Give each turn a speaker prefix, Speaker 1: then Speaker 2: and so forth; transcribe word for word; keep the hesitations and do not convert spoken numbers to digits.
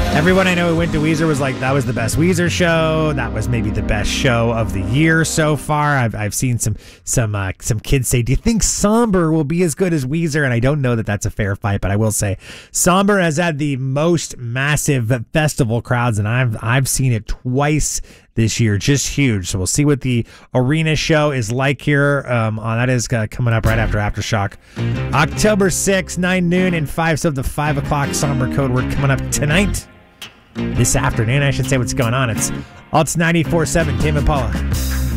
Speaker 1: Everyone I know who went to Weezer was like, that was the best Weezer show. That was maybe the best show of the year so far. I've I've seen some some uh, some kids say, do you think Somber will be as good as Weezer? And I don't know that that's a fair fight, but I will say Somber has had the most massive festival crowds, and I've I've seen it twice this year. Just huge. So we'll see what the arena show is like here. Um, oh, that is uh, coming up right after Aftershock. October sixth, nine noon, and five sub to five o'clock. Somber Code Word coming up tonight. This afternoon, I should say what's going on. It's Alts ninety-four seven, Tame Impala.